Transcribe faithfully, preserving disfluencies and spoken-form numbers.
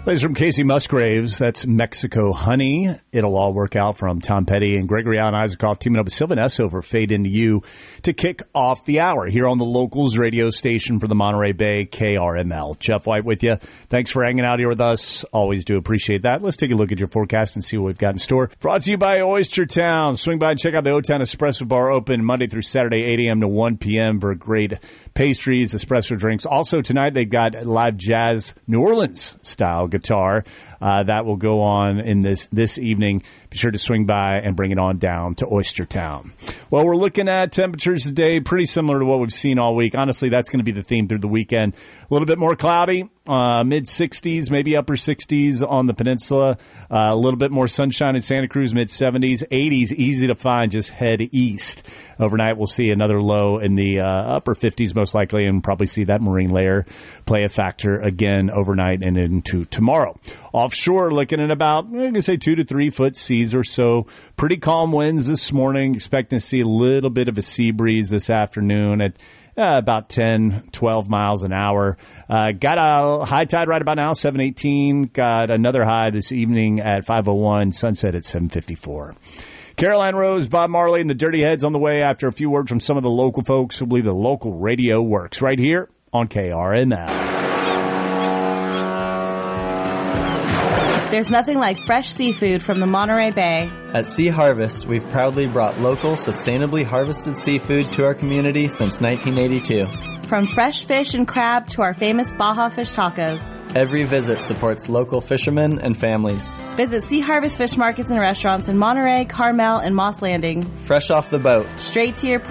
Plays from Casey Musgraves. That's Mexico Honey. It'll all work out from Tom Petty and Gregory Allen Isaacoff teaming up with Sylvan Esso for Fade Into You to kick off the hour here on the Locals radio station for the Monterey Bay, K R M L. Jeff White with you. Thanks for hanging out here with us. Always do appreciate that. Let's take a look at your forecast and see what we've got in store. Brought to you by Oyster Town. Swing by and check out the O-Town Espresso Bar, open Monday through Saturday, eight a.m. to one p.m. for great pastries, espresso drinks. Also tonight, they've got live jazz New Orleans style guitar. Uh, that will go on in this, this evening. Be sure to swing by and bring it on down to Oyster Town. Well, we're looking at temperatures today pretty similar to what we've seen all week. Honestly, that's going to be the theme through the weekend. A little bit more cloudy, uh, mid-sixties, maybe upper sixties on the peninsula. Uh, a little bit more sunshine in Santa Cruz, mid-seventies. eighties, easy to find, just head east. Overnight, we'll see another low in the uh, upper fifties most likely, and probably see that marine layer play a factor again overnight and into tomorrow. Offshore, looking at about, I'm going to say two to three foot seas or so. Pretty calm winds this morning. Expecting to see a little bit of a sea breeze this afternoon at uh, about ten, twelve miles an hour. Uh, got a high tide right about now, seven eighteen. Got another high this evening at five oh one. Sunset at seven fifty-four. Caroline Rose, Bob Marley, and the Dirty Heads on the way after a few words from some of the local folks who believe the local radio works right here on K R M L. There's nothing like fresh seafood from the Monterey Bay. At Sea Harvest, we've proudly brought local, sustainably harvested seafood to our community since nineteen eighty-two. From fresh fish and crab to our famous Baja fish tacos. Every visit supports local fishermen and families. Visit Sea Harvest Fish Markets and Restaurants in Monterey, Carmel, and Moss Landing. Fresh off the boat. Straight to your